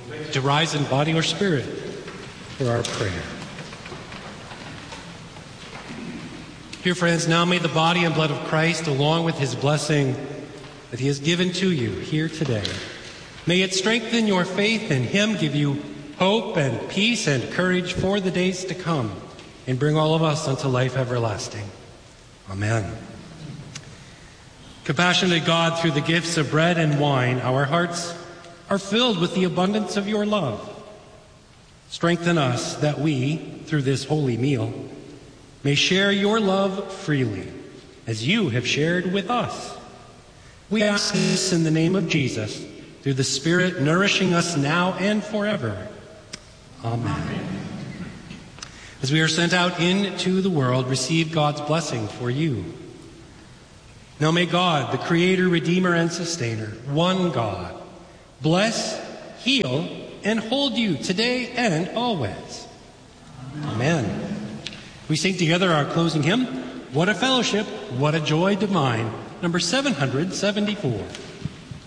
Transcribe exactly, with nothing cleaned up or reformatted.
to rise in body or spirit for our prayer. Dear friends, now may the body and blood of Christ, along with his blessing that he has given to you here today, may it strengthen your faith in him, give you hope and peace and courage for the days to come, and bring all of us unto life everlasting. Amen. Compassionate God, through the gifts of bread and wine, our hearts are filled with the abundance of your love. Strengthen us that we, through this holy meal, may share your love freely, as you have shared with us. We ask this in the name of Jesus, through the Spirit nourishing us now and forever. Amen. As we are sent out into the world, receive God's blessing for you. Now may God, the Creator, Redeemer, and Sustainer, one God, bless, heal, and hold you today and always. Amen. Amen. We sing together our closing hymn, What a Fellowship, What a Joy Divine, number seven hundred seventy-four.